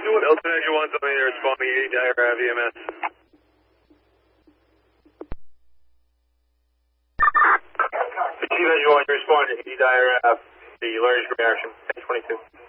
Delta Energy 1, something there, responding 80 Dire VMS. Chief Energy 1, you're responding to 80 Dire, the largest reaction, 22.